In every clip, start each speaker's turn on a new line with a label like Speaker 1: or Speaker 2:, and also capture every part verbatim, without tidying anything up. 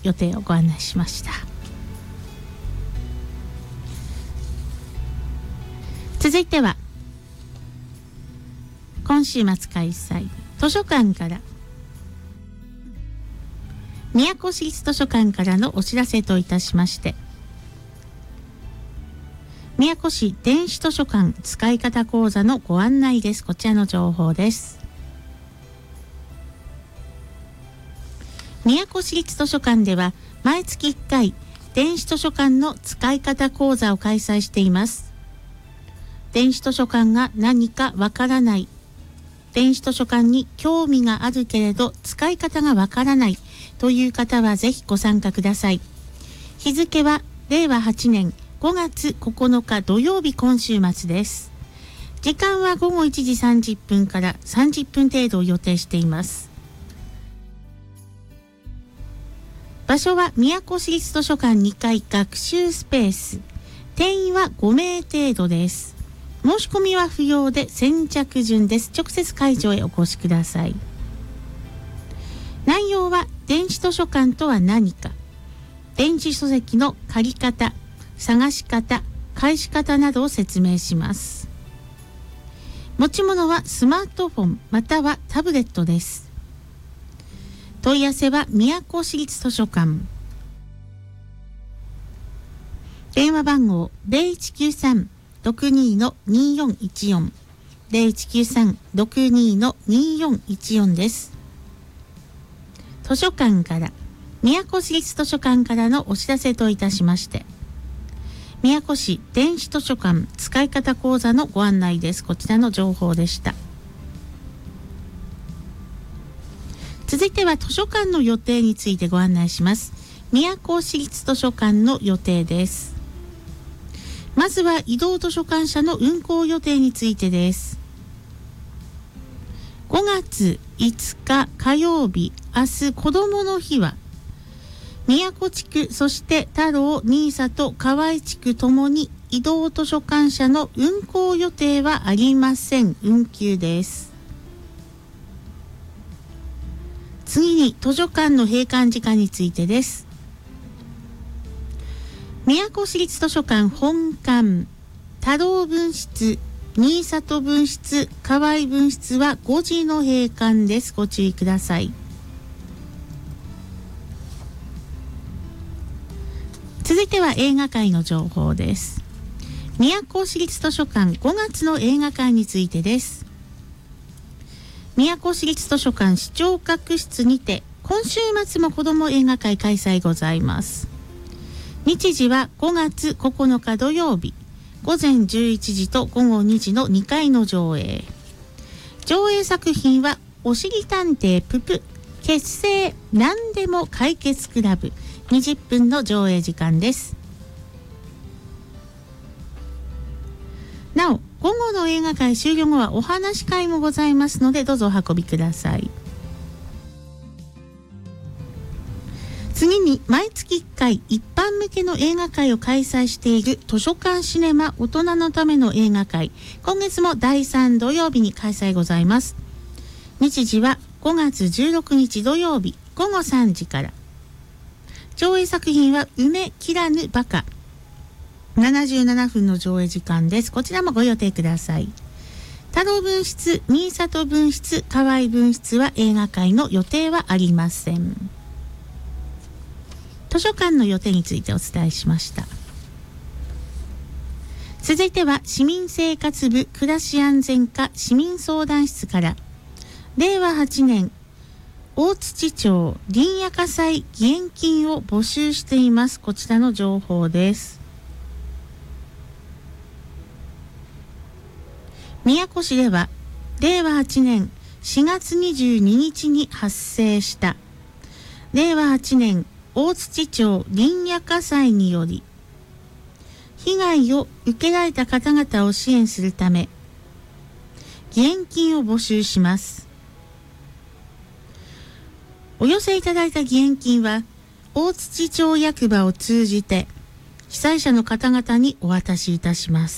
Speaker 1: 予定をご案内しました。続いては今週末開催図書館から宮古市立図書館からのお知らせといたしまして、宮古市電子図書館使い方講座のご案内です。こちらの情報です。宮古市立図書館では毎月いっかい電子図書館の使い方講座を開催しています。電子図書館が何かわからない、電子図書館に興味があるけれど使い方がわからないという方はぜひご参加ください。日付はれいわはちねんごがつここのか土曜日、今週末です。時間はごごいちじさんじゅっぷんからさんじゅっぷん程度を予定しています。場所は宮古市立図書館にかい学習スペース、定員はごめい程度です。申し込みは不要で先着順です。直接会場へお越しください。内容は電子図書館とは何か、電子書籍の借り方、探し方、返し方などを説明します。持ち物はスマートフォンまたはタブレットです。問い合わせは宮古市立図書館。電話番号 ゼロいちきゅうさん ろくに によんいちよん ゼロいちきゅうさん ろくに によんいちよんです。図書館から宮古市立図書館からのお知らせといたしまして、宮古市電子図書館使い方講座のご案内です。こちらの情報でした。続いては図書館の予定についてご案内します。宮古市立図書館の予定です。まずは移動図書館車の運行予定についてです。ごがついつか火曜日、明日こどもの日は宮古地区、そして太郎、新里、河合地区ともに移動図書館車の運行予定はありません。運休です。次に図書館の閉館時間についてです。宮古市立図書館本館、太郎分室、新里分室、河合分室はごじの閉館です。ご注意ください。続いては映画界の情報です。宮古市立図書館ごがつの映画館についてです。宮古市立図書館視聴覚室にて今週末も子ども映画会開催ございます。日時はごがつここのか土曜日、ごぜんじゅういちじとごごにじのにかいの上映。上映作品はおしりたんていぷぷ結成何でも解決クラブ、にじゅっぷんの上映時間です。なお午後の映画会終了後はお話し会もございますので、どうぞお運びください。次に毎月いっかい一般向けの映画会を開催している図書館シネマ大人のための映画会、今月もだいさん土曜日に開催ございます。日時はごがつじゅうろくにち土曜日ごごさんじから。上映作品は梅切らぬバカ、ななじゅうななふんの上映時間です。こちらもご予定ください。太郎分室、新里分室、河合分室は映画会の予定はありません。図書館の予定についてお伝えしました。続いては市民生活部暮らし安全課市民相談室かられいわはちねん大槌町林野火災義援金を募集しています。こちらの情報です。宮古市ではれいわはちねんしがつにじゅうににちに発生したれいわはちねん大槌町林野火災により被害を受けられた方々を支援するため義援金を募集します。お寄せいただいた義援金は大槌町役場を通じて被災者の方々にお渡しいたします。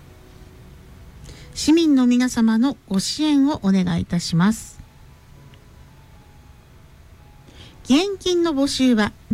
Speaker 1: 市民の皆様のご支援をお願いいたします。義援金の募集は